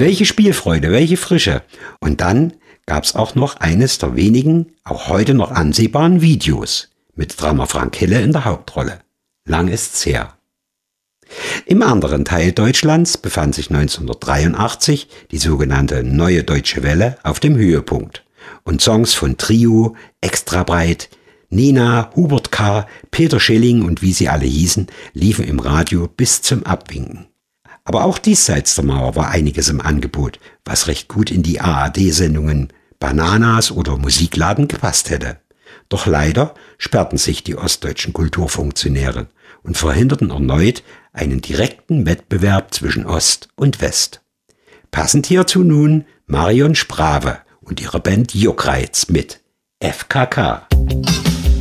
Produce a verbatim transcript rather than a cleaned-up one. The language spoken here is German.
Welche Spielfreude, welche Frische. Und dann gab's auch noch eines der wenigen, auch heute noch ansehbaren Videos mit Drummer Frank Hille in der Hauptrolle. Lang ist's her. Im anderen Teil Deutschlands befand sich neunzehnhundertdreiundachtzig die sogenannte Neue Deutsche Welle auf dem Höhepunkt und Songs von Trio, Extrabreit, Nena, Hubert K., Peter Schilling und wie sie alle hießen, liefen im Radio bis zum Abwinken. Aber auch diesseits der Mauer war einiges im Angebot, was recht gut in die A R D-Sendungen Bananas oder Musikladen gepasst hätte. Doch leider sperrten sich die ostdeutschen Kulturfunktionäre und verhinderten erneut einen direkten Wettbewerb zwischen Ost und West. Passend hierzu nun Marion Sprave und ihre Band Juckreiz mit F K K.